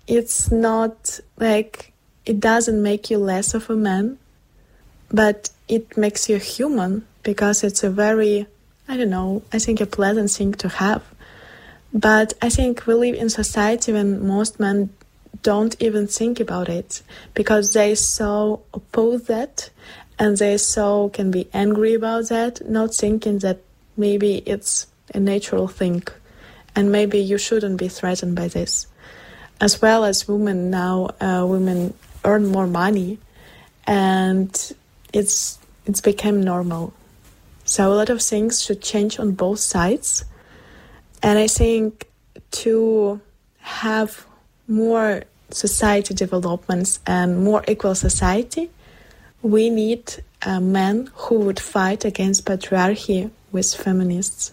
it's not like, it doesn't make you less of a man, but it makes you human, because it's a very, I don't know, I think a pleasant thing to have. But I think we live in society when most men don't even think about it, because they so oppose that, and they so can be angry about that, not thinking that maybe it's a natural thing, and maybe you shouldn't be threatened by this. As well as women now, women earn more money, and it's become normal. So a lot of things should change on both sides. And I think to have more society developments and more equal society, we need men who would fight against patriarchy with feminists.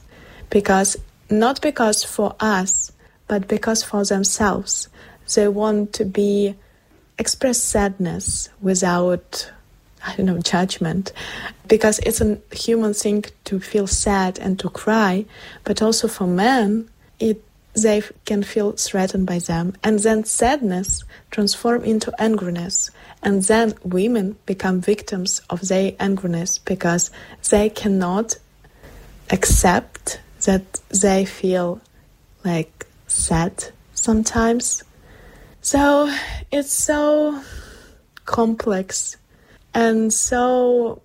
Not because for us, but because for themselves. They want to express sadness without, judgment. Because it's a human thing to feel sad and to cry, but also for men, they can feel threatened by them. And then sadness transforms into angriness. And then women become victims of their angriness, because they cannot accept that they feel like sad sometimes. So it's so complex and so,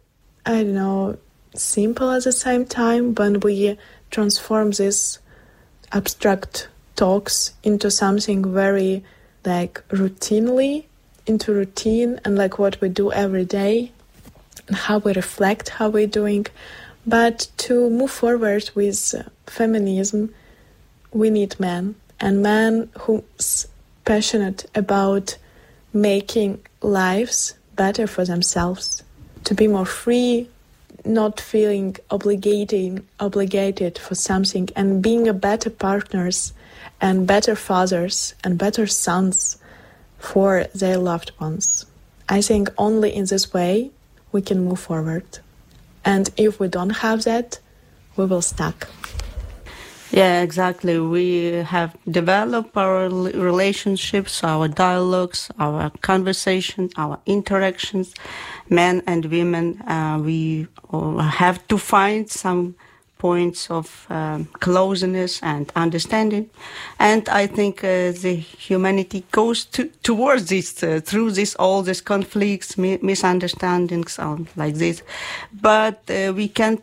simple at the same time when we transform these abstract talks into something very routinely, into routine and what we do every day, and how we reflect how we're doing. But to move forward with feminism, we need men, and men who's passionate about making lives better for themselves, to be more free, not feeling obligated for something, and being a better partners and better fathers and better sons for their loved ones. I think only in this way we can move forward. And if we don't have that, we will stuck. Yeah, exactly. We have developed our relationships, our dialogues, our conversations, our interactions, men and women. We have to find some points of closeness and understanding. And I think the humanity goes towards this, through all these conflicts, misunderstandings, like this. But we can't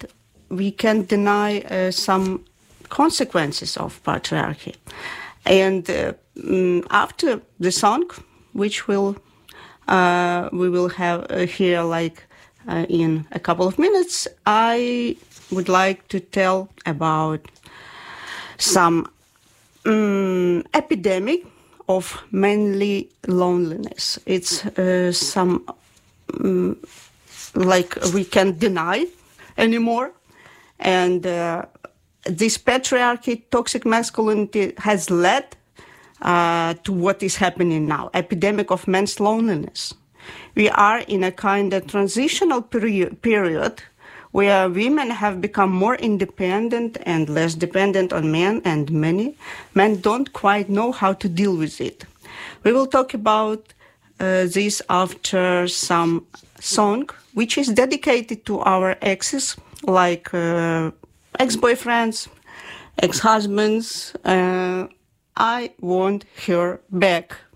deny some consequences of patriarchy. And after the song, which we will have here in a couple of minutes, I would like to tell about some epidemic of manly loneliness. It's some we can't deny anymore. And this patriarchy, toxic masculinity has led to what is happening now, epidemic of men's loneliness. We are in a kind of transitional period where women have become more independent and less dependent on men, and many men don't quite know how to deal with it. We will talk about this after some song, which is dedicated to our exes, like ex-boyfriends, ex-husbands. I want her back.